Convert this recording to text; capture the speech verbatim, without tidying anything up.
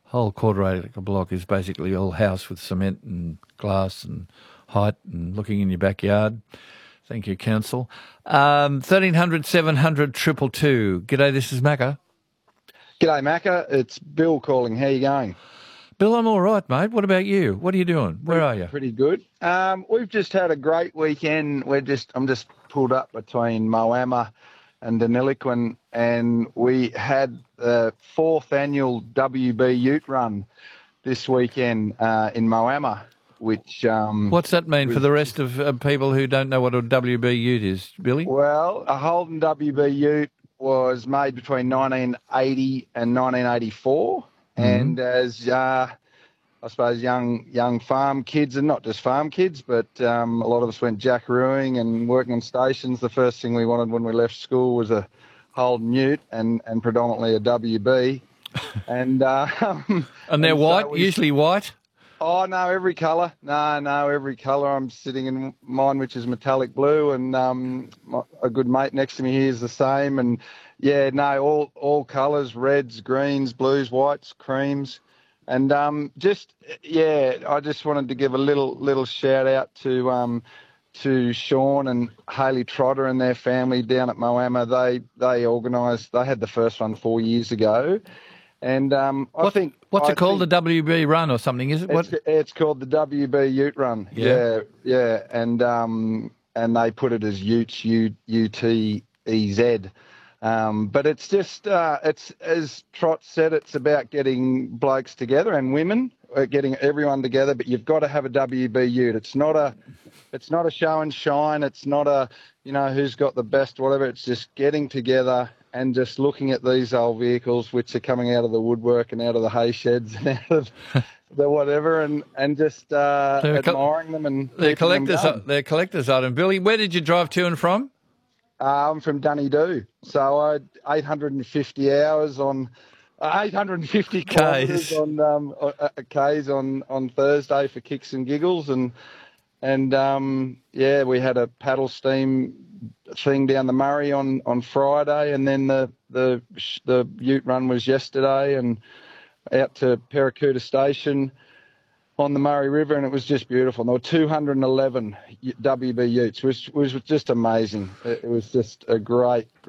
whole quarter acre block is basically all house with cement and glass and height and looking in your backyard. Thank you, Council. Um, thirteen hundred, seven hundred, two two two. G'day, this is Macca. G'day, Macca. It's Bill calling. How you going? Bill, I'm all right, mate. What about you? What are you doing? Where pretty, are you? Pretty good. Um, we've just had a great weekend. We're just I'm just pulled up between Moama and Deniliquin, and we had the fourth annual W B Ute Run this weekend uh, in Moama. Which um, What's that mean for the rest of uh, people who don't know what a W B Ute is, Billy? Well, a Holden W B Ute was made between nineteen eighty and nineteen eighty-four, mm-hmm. and as uh, I suppose young young farm kids, and not just farm kids, but um, a lot of us went jackarooing and working on stations. The first thing we wanted when we left school was a Holden Ute and, and predominantly a W B. and uh, and they're and white, so we, usually white? Oh, no, every colour. No, no, every colour. I'm sitting in mine, which is metallic blue, and um, my, a good mate next to me here is the same. And, yeah, no, all all colours, reds, greens, blues, whites, creams. And um, just, yeah, I just wanted to give a little little shout-out to um, to Sean and Hayley Trotter and their family down at Moama. They, they organised, they had the first one four years ago. And um, I what, think... What's I it called, think the W B Run or something, is it? It's, what? it's called the W B Ute Run. Yeah, yeah, yeah. And um, and they put it as Utes, U U T E Z. Um, but it's just, uh, it's as Trot said, it's about getting blokes together and women, uh, getting everyone together. But you've got to have a W B Ute. It's not a, it's not a show and shine. It's not a, you know, who's got the best, whatever. It's just getting together and just looking at these old vehicles which are coming out of the woodwork and out of the hay sheds and out of the whatever, and, and just uh, admiring co- them. And they're collectors, them they're collectors item. Billy, where did you drive to and from? Uh, I'm from Dunedoo. So I had eight hundred fifty hours on, uh, eight hundred fifty kilometres on um, uh, K's on, on Thursday for kicks and giggles. And, and um, yeah, we had a paddle steam thing down the Murray on, on Friday, and then the, the the Ute Run was yesterday, and out to Paracuta Station on the Murray River, and it was just beautiful. And there were two hundred eleven W B Utes, which was just amazing. It was just a great,